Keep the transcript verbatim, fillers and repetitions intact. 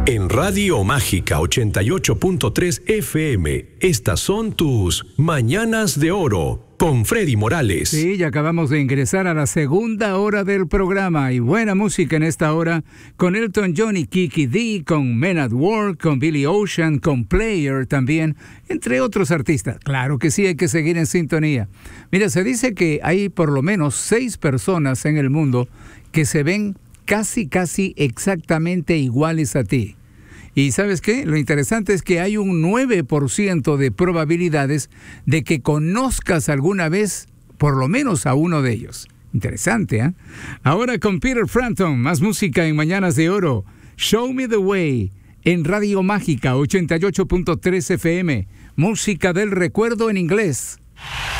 En Radio Mágica ochenta y ocho punto tres F M, estas son tus Mañanas de Oro con Freddy Morales. Sí, ya acabamos de ingresar a la segunda hora del programa y buena música en esta hora con Elton John y Kiki D, con Men at Work, con Billy Ocean, con Player también, entre otros artistas. Claro que sí, hay que seguir en sintonía. Mira, se dice que hay por lo menos seis personas en el mundo que se ven casi, casi exactamente iguales a ti. Y ¿sabes qué? Lo interesante es que hay un nueve por ciento de probabilidades de que conozcas alguna vez por lo menos a uno de ellos. Interesante, ¿eh? Ahora con Peter Frampton, más música en Mañanas de Oro. Show Me the Way, en Radio Mágica ochenta y ocho punto tres F M. Música del recuerdo en inglés.